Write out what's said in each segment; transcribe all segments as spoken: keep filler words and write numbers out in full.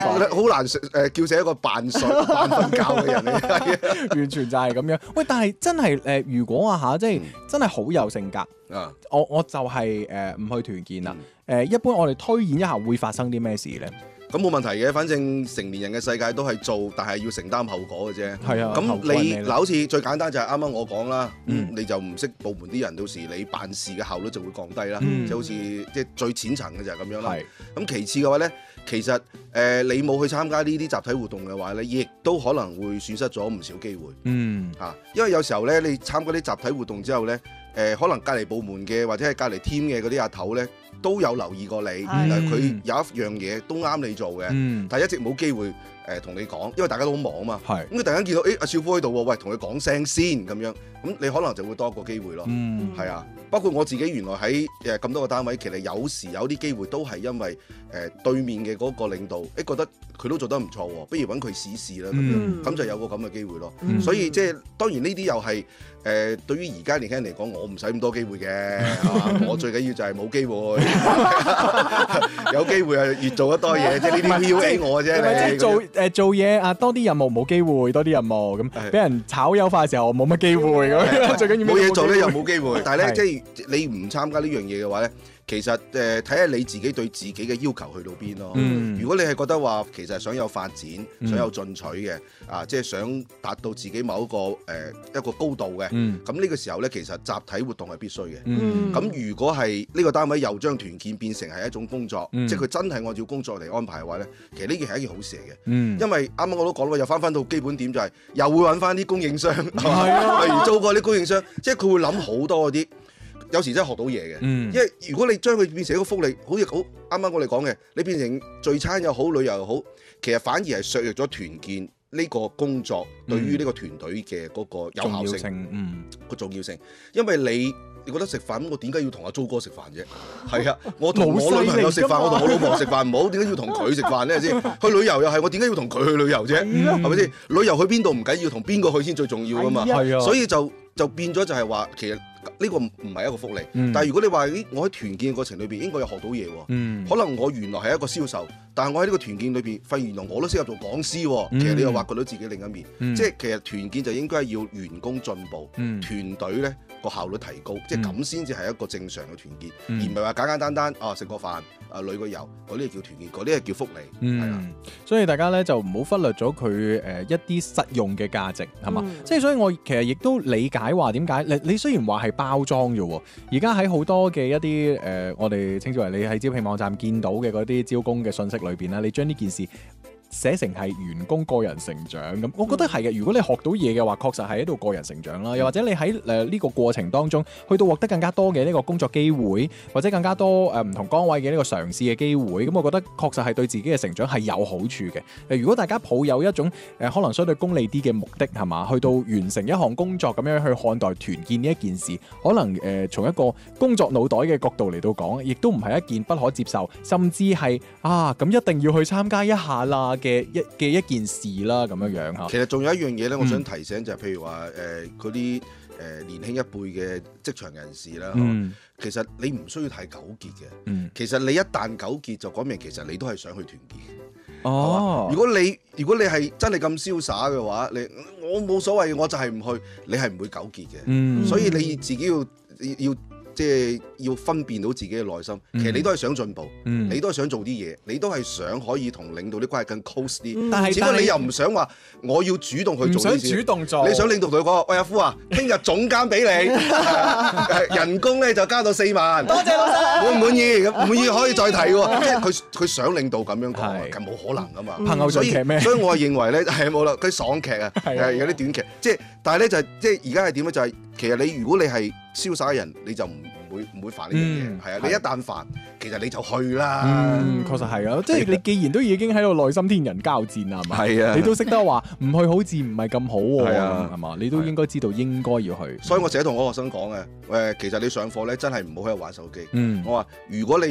好難誒叫醒一個扮睡扮瞓覺嘅人嚟， 完全就係咁樣。喂，但係真係誒、呃，如果啊嚇，即係真係好有性格， 啊， 我我就係誒唔去團建啦。誒、 嗯呃，一般我哋推演一下會發生啲咩事咧？ 咁冇問題嘅，反正成年人嘅世界都係做，但係要承擔後果嘅啫。 係啊， 咁你嗱，好似最簡單就係啱啱我講啦， 嗯嗯、你就唔識部門啲人，到時你辦事嘅效率就會降低啦。 嗯、 即係好似即係最淺層嘅就係咁樣啦。 係。 咁其次嘅話咧，其實誒、呃、你冇去參加呢啲集體活動嘅話咧，亦都可能會損失咗唔少機會。 嗯。 嚇，因為有時候咧，你參加啲集體活動之後咧，誒、呃、可能隔離部門嘅或者係隔離 team 嘅嗰啲阿頭咧，都有留意過你，但係佢有一樣嘢都啱你做嘅， 嗯、 但係一直冇機會誒同、呃、你講，因為大家都好忙啊嘛。係。咁佢突然間見到誒阿少夫喺度喎，喂，同佢講聲先咁樣，咁你可能就會多一個機會咯。 嗯。 係啊，包括我自己原來喺誒咁多個單位，其實有時有啲機會都係因為誒、呃、對面嘅嗰個領導誒、欸、覺得佢都做得唔錯喎，不如揾佢試試啦咁樣，咁、嗯、就有個咁嘅機會咯。嗯、所以即係當然呢啲又係。誒、呃、對於而家年輕人嚟講，我唔使咁多機會嘅、啊，我最緊要就係冇機會，有機會啊越做得多嘢，即係呢啲 P U A 我嘅啫。 即係做誒、呃、做嘢啊，多啲任務冇機會，多啲任務咁，俾人炒優化嘅時候冇乜機會咁，最緊要冇嘢做咧又冇機會。但係咧是即係你唔參加呢樣嘢嘅話咧。其實誒睇下你自己對自己嘅要求去到邊咯。嗯、如果你係覺得話其實想有發展、嗯、想有進取嘅啊，即係想達到自己某一個誒、呃、一個高度嘅，咁呢、嗯、個時候咧，其實集體活動係必須嘅。咁、嗯、如果係呢個單位又將團建變成係一種工作，嗯、即係佢真係按照工作嚟安排嘅話咧，其實呢件係一件好事嚟嘅。嗯、因為啱啱我都講啦，又翻翻到基本點就係、是、又會揾翻啲供應商，係啊，例如租過啲供應商，即係佢會諗好多嗰啲。有時真係學到嘢嘅，嗯、因為如果你將佢變成一個福利，好似好啱啱我哋講嘅，你變成聚餐又好，旅遊又好，其實反而係削弱咗團建呢個工作對於呢個團隊嘅嗰個有效性，個、嗯、重要性。因為你你覺得食飯，我點解要同阿租哥食飯啫？係啊，我同我女朋友食飯，我同我老婆食飯唔好，點解要同佢食飯咧？先去旅遊又係，我點解要同佢去旅遊啫？係咪先？旅遊去邊度唔緊要，同邊個去先最重要㗎嘛？係啊，所以就就變咗就係話，其實。呢個唔唔係一個福利，嗯、但係如果你話咦，我喺團建嘅過程裏邊應該有學到嘢喎，嗯、可能我原來係一個銷售，但係我喺呢個團建裏邊發現原來我都適合做講師喎，嗯、其實你又挖掘到自己另一面，嗯、即係其實團建就應該要員工進步，嗯、團隊咧個效率提高，嗯、即係咁先至係一個正常嘅團建，嗯、而唔係話簡簡單單啊食個飯啊旅個遊嗰啲叫團建，嗰啲係叫福利，係、嗯、啦。 所以大家咧就唔好忽略咗佢誒一啲實用嘅價值係嘛，即係、嗯、所以我其實亦都理解話點解你你雖然話係包裝啫喎，而家喺好多嘅一啲誒、呃，我哋稱之為你喺招聘網站見到嘅嗰啲招工嘅信息裏邊啦，你將呢件事寫成係員工個人成長咁，我覺得係嘅。如果你學到嘢嘅話，確實係喺度個人成長啦。又或者你喺誒呢個過程當中，去到獲得更加多嘅呢個工作機會，或者更加多誒唔同崗位嘅呢個嘗試嘅機會，咁我覺得確實係對自己嘅成長係有好處嘅。誒，如果大家抱有一種誒可能相對功利啲嘅目的係嘛，去到完成一項工作咁樣去看待團建呢一件事，可能誒從一個工作腦袋嘅角度嚟到講，亦都唔係一件不可接受，甚至係啊咁一定要去參加一下啦嘅一嘅一件事啦，咁樣樣嚇。其實仲有一樣嘢咧，我想提醒就係，譬如話誒嗰啲誒年輕一輩嘅職場人士啦，嗯、其實你唔需要太糾結嘅。嗯、其實你一旦糾結，就講明其實你都係想去團建。哦，如果你如果你係真係咁瀟灑嘅話，你我冇所謂，我就係唔去，你係唔會糾結嘅。嗯、所以你自己要要。即係要分辨到自己嘅內心，其實你都係想進步，嗯、你都係想做啲嘢，你都係想可以同領導啲關係更 close 啲。但係只不過你又唔想話我要主動去做啲事，唔想主動做。你想領導同佢講，喂阿夫啊，聽日總監俾你，人工咧就加到四萬，多謝老細，滿唔滿意？咁唔滿意可以再提喎。即係佢佢想領導咁樣講，係冇可能噶嘛。拍偶像劇咩？所以我係認為咧係冇啦，佢爽劇啊，係有啲短劇。即係但係咧就係即係而家係點咧？就係其實你如果你係瀟灑嘅人，你就唔唔會唔會煩呢樣嘢，係啊！你一旦煩，其實你就去啦。嗯，確實係啊，即係你既然都已經喺度內心天人交戰啦，係嘛？係啊，你都識得話唔去好似唔係咁好喎，係嘛？你都應該知道應該要去。所以我成日同我學生講嘅，誒，其實你上課咧真係唔好喺度玩手機。嗯，我話如果你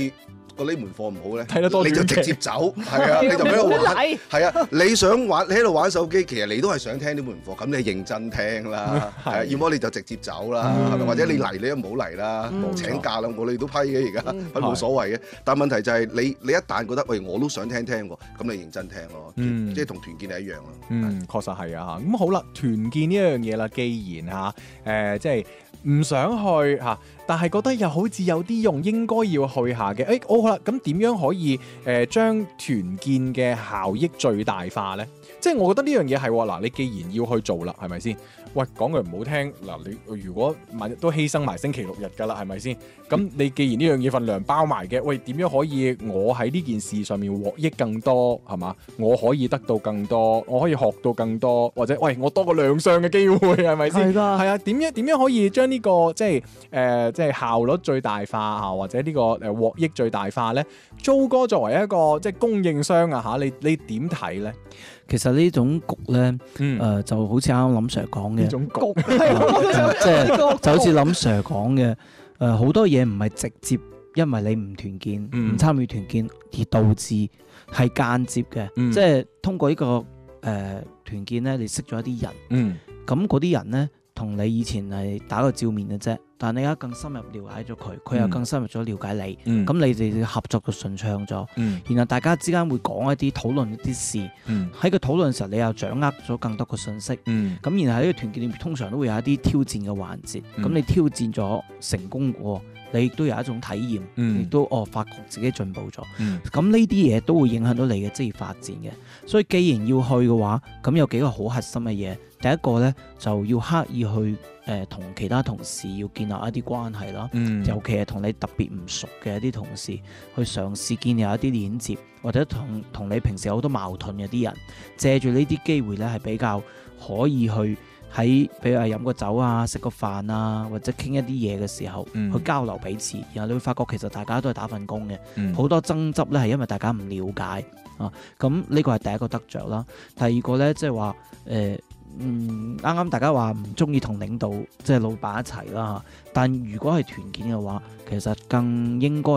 個呢門課唔好咧， 睇得多你就直接走，係啊，你就喺度玩， 嚟係啊，你想玩，你喺度玩手機，其實你都係想聽呢門課，咁你認真聽啦，係啊，要麼你就直接走啦，係咪？或者你嚟你都唔好嚟啦，請假啦，我哋都批嘅而家，冇所謂嘅。但係問題就係你你一旦覺得喂我都想聽聽喎，咁你認真聽咯，即係同團建係一樣咯。 嗯，確實係啊。咁好啦，團建呢一樣嘢啦，既然嚇誒即係唔想去嚇，但係覺得又好似有啲用，應該要去下嘅。誒，好啦，咁點樣可以誒將團建嘅效益最大化呢？即係我覺得呢樣嘢係喎，嗱，你既然要去做啦，係咪先？喂，講句唔好聽，嗱，你如果萬一都犧牲埋星期六日㗎啦，係咪先？咁你既然呢樣嘢份糧包埋嘅，喂，點樣可以我喺呢件事上面獲益更多，係嘛？我可以得到更多，我可以學到更多，或者喂，我多個亮相嘅機會，係咪先？係㗎，係啊，點樣點樣可以將呢個即係誒即係效率最大化啊，或者呢個誒獲益最大化咧？租哥作為一個即係供應商啊嚇，你你點睇咧？ 其實呢種局咧，誒、 嗯呃、就好似啱啱林 Sir 講嘅， 呢種局即係就好似林 Sir 講嘅，誒、呃、好多嘢唔係直接因為你唔團建、唔、嗯、參與團建而導致，係間接嘅，嗯、即係通過呢、這個誒、呃、團建咧，你識咗一啲人，咁嗰啲人咧同你以前係打個照面嘅啫。但你而家更深入了解咗佢，佢又更深入咗了解你，咁、嗯、你哋合作就順暢咗。嗯、然後大家之間會講一啲討論一啲事，喺、嗯、個討論嘅時候，你又掌握咗更多嘅信息。咁、嗯、然後喺個團建裏面，通常都會有一啲挑戰嘅環節。咁、嗯、你挑戰咗成功過，你亦都有一種體驗，亦、嗯、都哦發覺自己進步咗。咁呢啲嘢都會影響到你嘅職業發展嘅。所以既然要去嘅話，咁有幾個好核心嘅嘢。第一個咧就要刻意去誒同、呃、其他同事要建立一啲關係啦，嗯、尤其係同你特別唔熟嘅一啲同事，去嘗試建立一啲鏈接，或者同同你平時有好多矛盾嘅啲人，借住呢啲機會咧係比較可以去喺，比如話飲個酒啊、食個飯啊，或者傾一啲嘢嘅時候、嗯、去交流彼此，然後你會發覺其實大家都係打份工嘅，好、嗯、多爭執咧係因為大家唔了解啊，咁呢個係第一個得着啦。第二個咧即係話誒。呃嗯，啱啱大家話唔中意同領導即係老闆一齊啦，但如果係團建嘅話，其實更應該